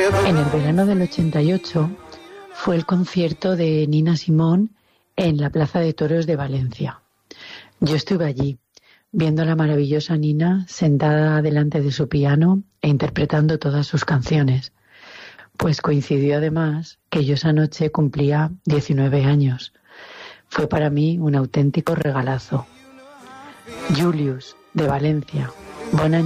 En el verano del 88 fue el concierto de Nina Simone en la Plaza de Toros de Valencia. Yo estuve allí, viendo a la maravillosa Nina sentada delante de su piano e interpretando todas sus canciones. Pues coincidió además que yo esa noche cumplía 19 años. Fue para mí un auténtico regalazo. Julius, de Valencia. Bona